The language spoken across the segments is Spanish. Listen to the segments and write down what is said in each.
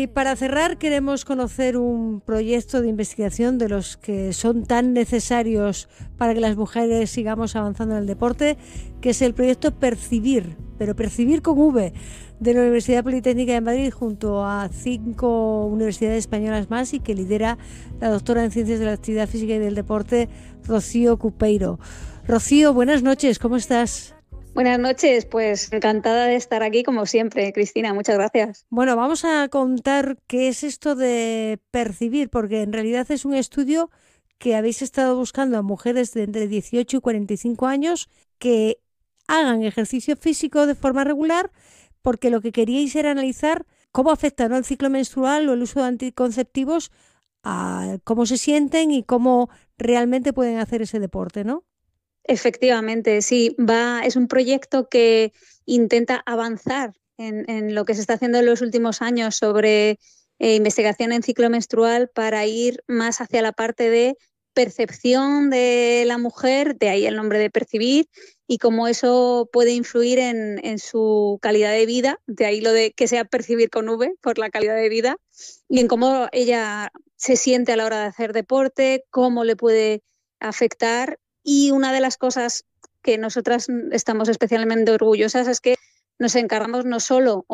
Y para cerrar, queremos conocer un proyecto de investigación de los que son tan necesarios para que las mujeres sigamos avanzando en el deporte, que es el proyecto Percibir, pero Percibir con V, de la Universidad Politécnica de Madrid, junto a 5 universidades españolas más, y que lidera la doctora en Ciencias de la Actividad Física y del Deporte, Rocío Cupeiro. Rocío, buenas noches, ¿cómo estás? Buenas noches, pues encantada de estar aquí como siempre, Cristina, muchas gracias. Bueno, vamos a contar qué es esto de Percibir, porque en realidad es un estudio que habéis estado buscando a mujeres de entre 18 y 45 años que hagan ejercicio físico de forma regular, porque lo que queríais era analizar cómo afecta, ¿no?, el ciclo menstrual o el uso de anticonceptivos a cómo se sienten y cómo realmente pueden hacer ese deporte, ¿no? Efectivamente, sí, es un proyecto que intenta avanzar en lo que se está haciendo en los últimos años sobre investigación en ciclo menstrual para ir más hacia la parte de percepción de la mujer, de ahí el nombre de Percibir, y cómo eso puede influir en su calidad de vida, de ahí lo de que sea Percibir con V, por la calidad de vida, y en cómo ella se siente a la hora de hacer deporte, cómo le puede afectar. Y una de las cosas que nosotras estamos especialmente orgullosas es que nos encargamos no solo,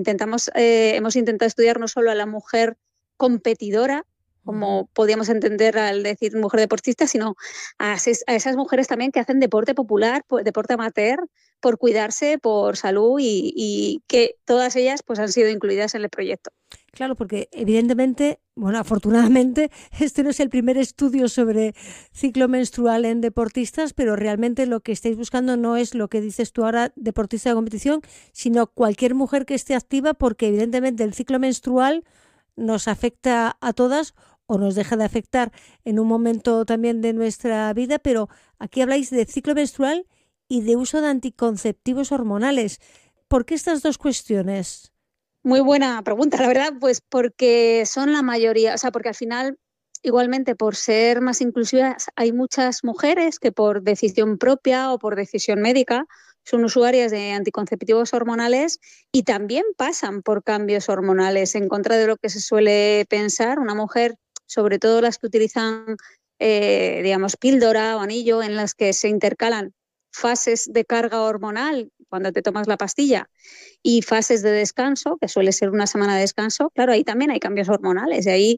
hemos intentado estudiar no solo a la mujer competidora, como podíamos entender al decir mujer deportista, sino a esas mujeres también que hacen deporte popular, deporte amateur, por cuidarse, por salud, y que todas ellas pues han sido incluidas en el proyecto. Claro, porque evidentemente, bueno, afortunadamente, este no es el primer estudio sobre ciclo menstrual en deportistas, pero realmente lo que estáis buscando no es lo que dices tú ahora, deportista de competición, sino cualquier mujer que esté activa, porque evidentemente el ciclo menstrual nos afecta a todas o nos deja de afectar en un momento también de nuestra vida, pero aquí habláis de ciclo menstrual y de uso de anticonceptivos hormonales. ¿Por qué estas dos cuestiones? Muy buena pregunta, la verdad, pues porque son la mayoría, o sea, porque al final, igualmente, por ser más inclusivas, hay muchas mujeres que por decisión propia o por decisión médica son usuarias de anticonceptivos hormonales y también pasan por cambios hormonales, en contra de lo que se suele pensar. Una mujer, sobre todo las que utilizan, digamos, píldora o anillo, en las que se intercalan fases de carga hormonal cuando te tomas la pastilla y fases de descanso, que suele ser una semana de descanso, claro, ahí también hay cambios hormonales. Y ahí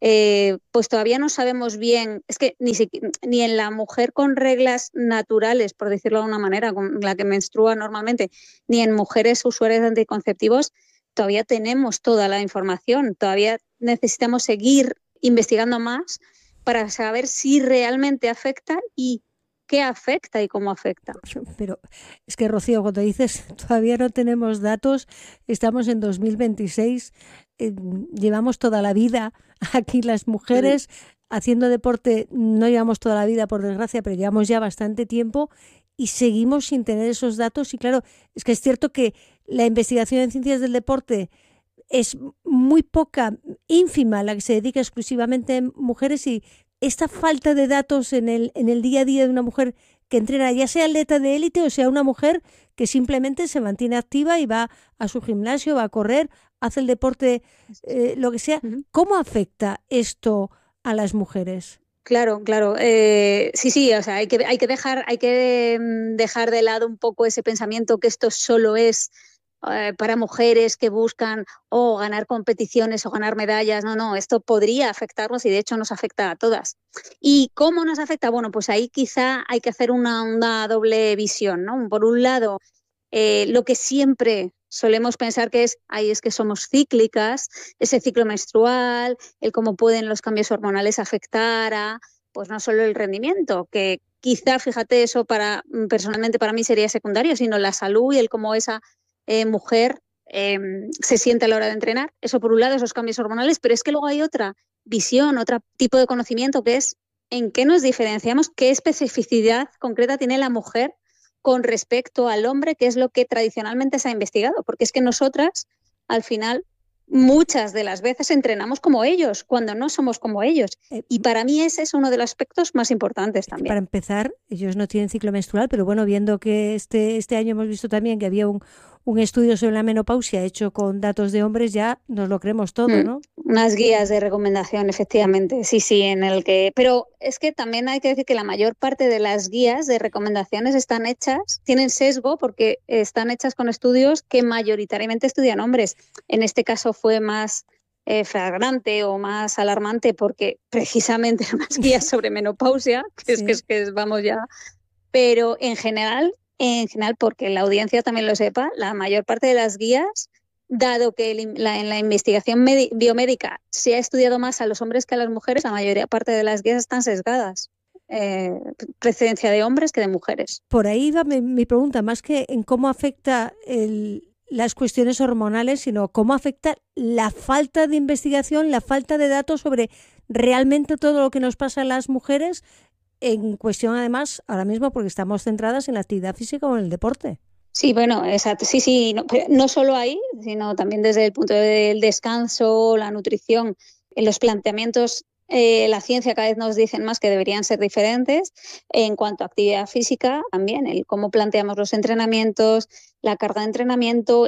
pues todavía no sabemos bien, es que ni en la mujer con reglas naturales, por decirlo de alguna manera, con la que menstrua normalmente, ni en mujeres usuarias de anticonceptivos, todavía tenemos toda la información. Todavía necesitamos seguir investigando más para saber si realmente afecta y qué afecta y cómo afecta. Pero es que, Rocío, cuando dices todavía no tenemos datos, estamos en 2026, llevamos toda la vida aquí las mujeres haciendo deporte, no llevamos toda la vida, por desgracia, pero llevamos ya bastante tiempo y seguimos sin tener esos datos. Y claro, es que es cierto que la investigación en ciencias del deporte es muy poca, ínfima, la que se dedica exclusivamente a mujeres, y esta falta de datos en el día a día de una mujer que entrena, ya sea atleta de élite o sea una mujer que simplemente se mantiene activa y va a su gimnasio, va a correr, hace el deporte, lo que sea. ¿Cómo afecta esto a las mujeres? Claro, claro. Sí, o sea, hay que dejar de lado un poco ese pensamiento que esto solo es para mujeres que buscan o ganar competiciones o ganar medallas. No, no, esto podría afectarnos y de hecho nos afecta a todas. ¿Y cómo nos afecta? Bueno, pues ahí quizá hay que hacer una doble visión, ¿no? Por un lado, lo que siempre solemos pensar que es que somos cíclicas, ese ciclo menstrual, el cómo pueden los cambios hormonales afectar a, pues no solo el rendimiento, que quizá, fíjate, eso personalmente para mí sería secundario, sino la salud y el cómo esa mujer se siente a la hora de entrenar. Eso por un lado, esos cambios hormonales, pero es que luego hay otra visión, otro tipo de conocimiento que es en qué nos diferenciamos, qué especificidad concreta tiene la mujer con respecto al hombre, que es lo que tradicionalmente se ha investigado, porque es que nosotras, al final, muchas de las veces entrenamos como ellos, cuando no somos como ellos. Y para mí ese es uno de los aspectos más importantes también. Para empezar, ellos no tienen ciclo menstrual, pero bueno, viendo que este año hemos visto también que había un un estudio sobre la menopausia hecho con datos de hombres, ya nos lo creemos todo, ¿no? Unas guías de recomendación, efectivamente, sí, en el que... Pero es que también hay que decir que la mayor parte de las guías de recomendaciones están hechas, tienen sesgo porque están hechas con estudios que mayoritariamente estudian hombres. En este caso fue más flagrante o más alarmante porque precisamente eran unas guías sobre menopausia, que Sí. vamos ya... Pero en general, porque la audiencia también lo sepa, la mayor parte de las guías, dado que en la investigación biomédica se ha estudiado más a los hombres que a las mujeres, la mayoría parte de las guías están sesgadas. Precedencia de hombres que de mujeres. Por ahí va mi pregunta, más que en cómo afecta las cuestiones hormonales, sino cómo afecta la falta de investigación, la falta de datos sobre realmente todo lo que nos pasa a las mujeres, en cuestión además ahora mismo porque estamos centradas en la actividad física o en el deporte. Sí, bueno, exacto. Sí, no, pero no solo ahí, sino también desde el punto del descanso, la nutrición, en los planteamientos. La ciencia cada vez nos dicen más que deberían ser diferentes. En cuanto a actividad física, también el cómo planteamos los entrenamientos, la carga de entrenamiento,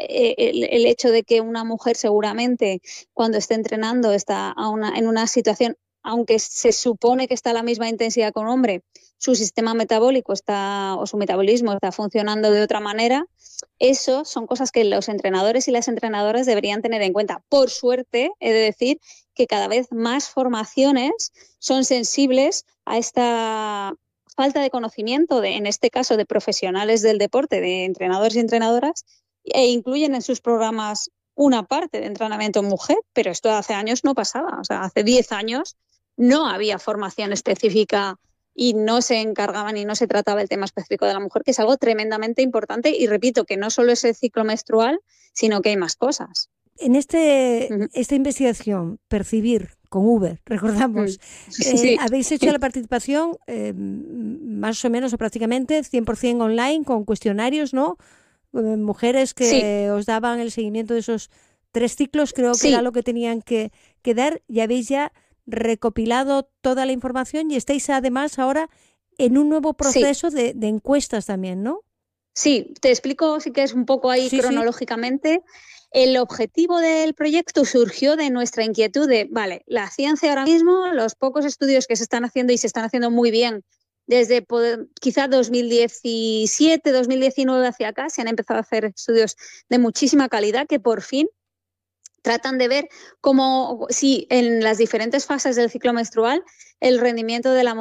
el hecho de que una mujer seguramente cuando esté entrenando está en una situación, aunque se supone que está a la misma intensidad que un hombre, su sistema metabólico o su metabolismo está funcionando de otra manera. Eso son cosas que los entrenadores y las entrenadoras deberían tener en cuenta. Por suerte, he de decir que cada vez más formaciones son sensibles a esta falta de conocimiento, en este caso de profesionales del deporte, de entrenadores y entrenadoras, e incluyen en sus programas una parte de entrenamiento mujer, pero esto hace años no pasaba. O sea, hace 10 años no había formación específica y no se encargaban y no se trataba el tema específico de la mujer, que es algo tremendamente importante. Y repito, que no solo es el ciclo menstrual, sino que hay más cosas. En esta investigación, Percibir, con V, recordamos, Sí. habéis hecho la participación más o menos o prácticamente 100% online, con cuestionarios, ¿no? Mujeres que os daban el seguimiento de esos 3 ciclos, creo que era lo que tenían que dar, y habéis ya recopilado toda la información y estáis además ahora en un nuevo proceso de encuestas también, ¿no? Sí, te explico si quieres un poco ahí cronológicamente. El objetivo del proyecto surgió de nuestra inquietud de, vale, la ciencia ahora mismo, los pocos estudios que se están haciendo y se están haciendo muy bien desde quizá 2017, 2019 hacia acá, se han empezado a hacer estudios de muchísima calidad que por fin tratan de ver cómo, si en las diferentes fases del ciclo menstrual el rendimiento de la